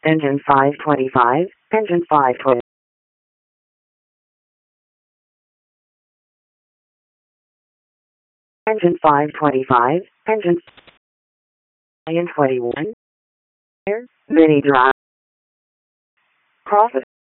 Engine 525, engine 520. Engine 525, engine 21. Mini drive. Cross